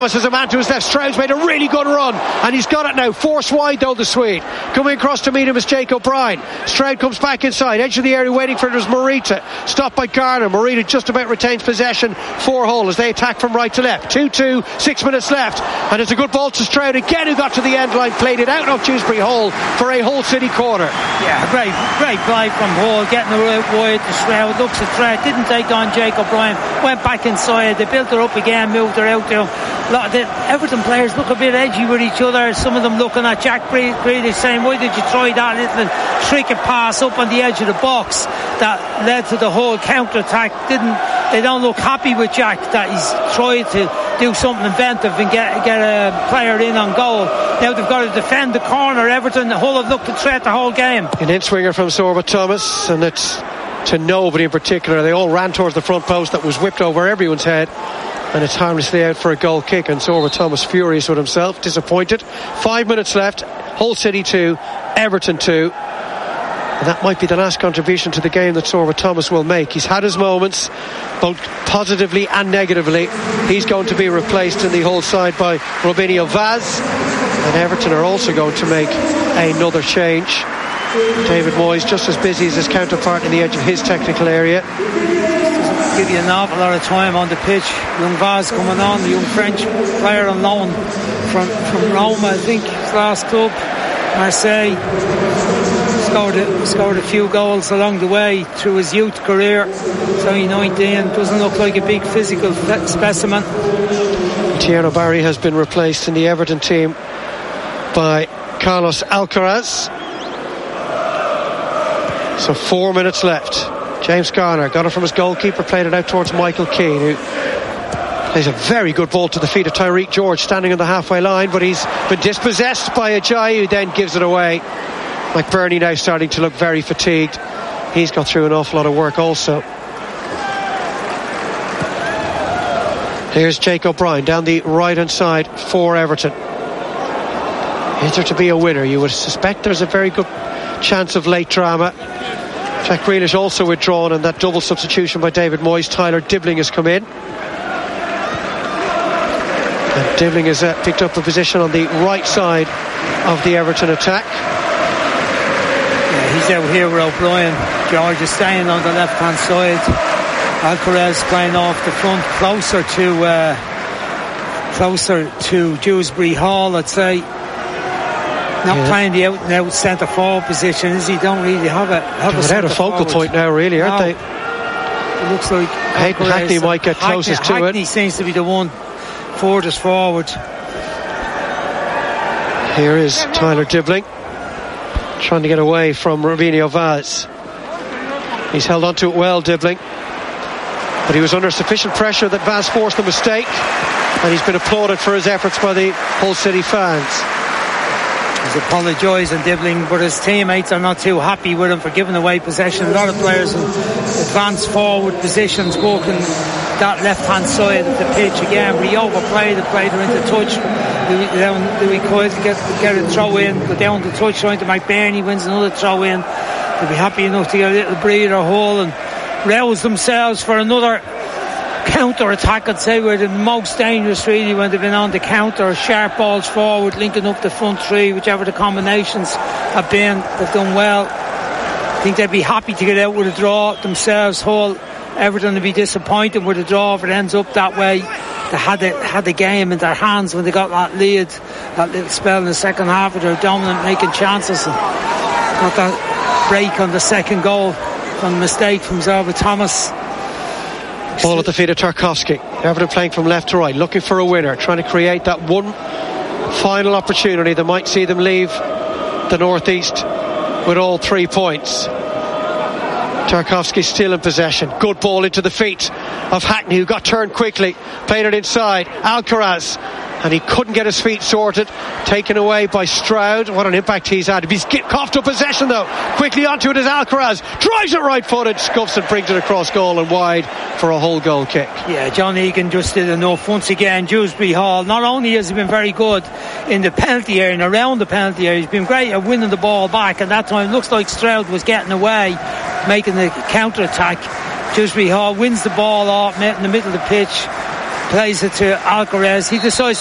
As a man to his left, Stroud's made a really good run and he's got it now, forced wide though the Swede. Coming across to meet him is Jake O'Brien. Stroud comes back inside, edge of the area waiting for it was Morita, stopped by Garner. Morita just about retains possession, 4-hole as they attack from right to left. 2-2, 6 minutes left, and it's a good ball to Stroud again, who got to the end line, played it out of Dewsbury Hall for a Hull City corner. Yeah, great play from Hall, getting the right wide to Stroud, looks at Stroud, didn't take on Jake O'Brien, went back inside, they built her up again, moved her out to him. The Everton players look a bit edgy with each other. Some of them looking at Jack Grealish saying, why did you try that little tricky pass up on the edge of the box that led to the whole counter-attack? They don't look happy with Jack that he's tried to do something inventive and get a player in on goal. Now they've got to defend the corner. Everton, Hull have looked to threat the whole game. An in-swinger from Sorba Thomas, and it's to nobody in particular. They all ran towards the front post that was whipped over everyone's head, and it's harmlessly out for a goal kick, and Sorba Thomas furious with himself, disappointed. 5 minutes left, Hull City 2, Everton 2, and that might be the last contribution to the game that Sorba Thomas will make. He's had his moments, both positively and negatively. He's going to be replaced in the Hull side by Robinho Vaz, and Everton are also going to make another change. David Moyes just as busy as his counterpart in the edge of his technical area. Give you an awful lot of time on the pitch. Young Vaz coming on, the young French player on loan from Roma, I think, his last club, Marseille. Scored a few goals along the way through his youth career. He's only 19, doesn't look like a big physical specimen. Thierry Barry has been replaced in the Everton team by Carlos Alcaraz. So 4 minutes left. James Garner got it from his goalkeeper, played it out towards Michael Keane, who plays a very good ball to the feet of Tyreek George standing on the halfway line, but he's been dispossessed by Ajayi, who then gives it away. McBurney now starting to look very fatigued. He's got through an awful lot of work also. Here's Jake O'Brien down the right hand side for Everton. Is there to be a winner? You would suspect there's a very good chance of late drama. Jack Grealish also withdrawn, and that double substitution by David Moyes. Tyler Dibling has come in, and Dibling has picked up a position on the right side of the Everton attack. Yeah, he's out here with O'Brien. George is staying on the left hand side. Alcaraz playing off the front, closer to Dewsbury Hall, I'd say. Not playing the out-and-out centre-forward position, is he? Don't really have a without a focal point now, really, aren't they? It looks like Hackney might get closest to it. Hackney seems to be the one furthest forward. Here is Tyler Dibling trying to get away from Robinho Vaz. He's held on to it well, Dibling, but he was under sufficient pressure that Vaz forced the mistake, and he's been applauded for his efforts by the Hull City fans. He's apologising, Dibling, but his teammates are not too happy with him for giving away possession. A lot of players in advanced forward positions working that left-hand side of the pitch again, but he overplayed and played her into touch. Louis Coyle to get a throw in, go down the touchline to McBurney, wins another throw in. They'll be happy enough to get a little breather hole and rouse themselves for another counter-attack. I'd say we're the most dangerous really when they've been on the counter, sharp balls forward, linking up the front three, whichever the combinations have been. They've done well. I think they'd be happy to get out with a draw themselves. Hull, Everton would be disappointed with a draw if it ends up that way. They had the game in their hands when they got that lead, that little spell in the second half where they were dominant, making chances, and got that break on the second goal from a mistake from Sorba Thomas. Ball at the feet of Tarkowski. Everton playing from left to right, looking for a winner, trying to create that one final opportunity that might see them leave the northeast with all 3 points. Tarkowski still in possession. Good ball into the feet of Hackney, who got turned quickly, played it inside. Alcaraz, and he couldn't get his feet sorted. Taken away by Stroud. What an impact he's had. He's coughed up possession though. Quickly onto it is Alcaraz. Drives it right footed. Scuffs and brings it across goal and wide for a whole goal kick. Yeah, John Egan just did enough. Once again, Dewsbury Hall, not only has he been very good in the penalty area and around the penalty area, he's been great at winning the ball back, and that time looks like Stroud was getting away, making the counter attack. Dewsbury Hall wins the ball off in the middle of the pitch. plays it to Alcaraz. He decides